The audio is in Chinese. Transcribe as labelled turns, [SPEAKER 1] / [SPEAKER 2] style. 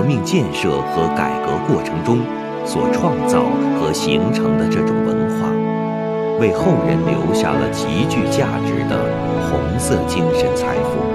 [SPEAKER 1] 命建设和改革过程中所创造和形成的这种文化，为后人留下了极具价值的红色精神财富。